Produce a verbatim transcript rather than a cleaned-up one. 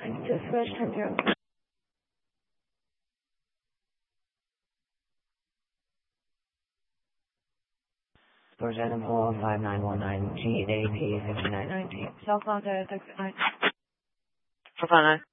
I need to switch from here. Doors animal five nine one nine G A P fifty nine nineteen. Cell phone to six nine.